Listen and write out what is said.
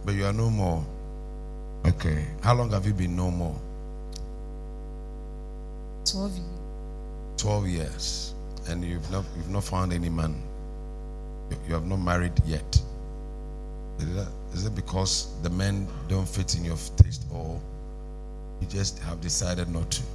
But you are no more. Okay. How long have you been no more? 12 years. 12 years. And you've not found any man. You have not married yet. Is it because the men don't fit in your taste, or you just have decided not to?